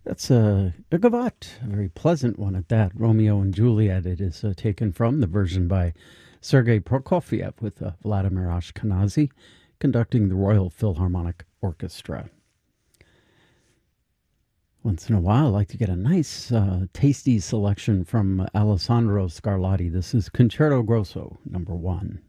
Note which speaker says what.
Speaker 1: That's a gavotte, a very pleasant one at that. Romeo and Juliet. It is taken from the version by Sergei Prokofiev with Vladimir Ashkenazy conducting the Royal Philharmonic Orchestra. Once in a while, I like to get a nice, tasty selection from Alessandro Scarlatti. This is Concerto Grosso, number 1.